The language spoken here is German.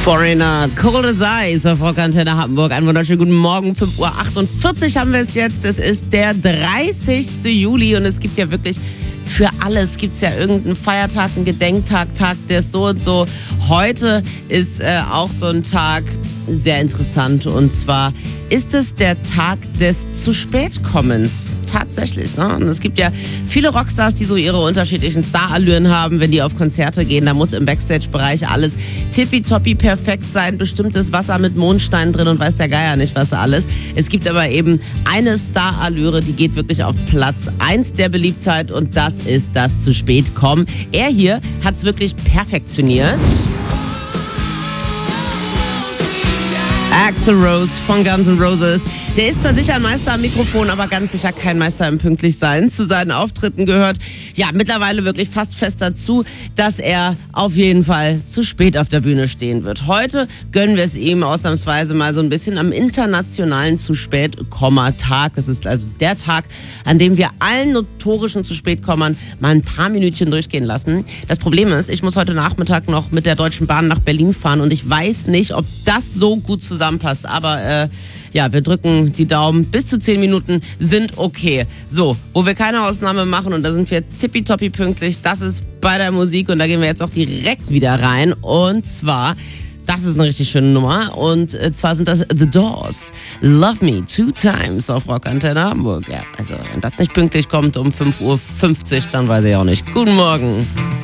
Foreigner, Cold as Ice auf Rockantenne Hamburg. Einen wunderschönen guten Morgen, 5:48 Uhr haben wir es jetzt. Es ist der 30. Juli und es gibt ja wirklich für alles. Gibt es ja irgendeinen Feiertag, einen Gedenktag, Tag der so und so. Heute ist auch so ein Tag sehr interessant und zwar ist es der Tag des Zu-Spät-Kommens. Tatsächlich, ne? Und es gibt ja viele Rockstars, die so ihre unterschiedlichen Starallüren haben, wenn die auf Konzerte gehen. Da muss im Backstage-Bereich alles tippitoppi perfekt sein, bestimmtes Wasser mit Mondstein drin und weiß der Geier nicht was alles. Es gibt aber eben eine Starallüre, die geht wirklich auf Platz 1 der Beliebtheit und das ist das Zu-Spät-Kommen. Er hier hat es wirklich perfektioniert. Axl Rose von Guns N' Roses. Der ist zwar sicher ein Meister am Mikrofon, aber ganz sicher kein Meister im Pünktlichsein. Zu seinen Auftritten gehört ja mittlerweile wirklich fast fest dazu, dass er auf jeden Fall zu spät auf der Bühne stehen wird. Heute gönnen wir es ihm ausnahmsweise mal so ein bisschen am internationalen Zu-Spät-Komma-Tag. Das ist also der Tag, an dem wir allen notorischen Zu-Spät-Kommern mal ein paar Minütchen durchgehen lassen. Das Problem ist, ich muss heute Nachmittag noch mit der Deutschen Bahn nach Berlin fahren und ich weiß nicht, ob das so gut zusammenpasst. Aber ja, wir drücken die Daumen. Bis zu 10 Minuten sind okay. So, wo wir keine Ausnahme machen und da sind wir tippitoppi pünktlich, das ist bei der Musik und da gehen wir jetzt auch direkt wieder rein. Und zwar, das ist eine richtig schöne Nummer und zwar sind das The Doors. Love Me Two Times auf Rockantenne Hamburg. Ja, also wenn das nicht pünktlich kommt um 5:50 Uhr, dann weiß ich auch nicht. Guten Morgen.